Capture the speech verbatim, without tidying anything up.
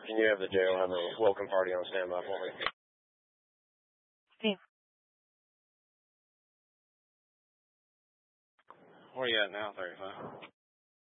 Can you have the jail have a welcome party on standby for me? Steve. Where are you at now, thirty-five?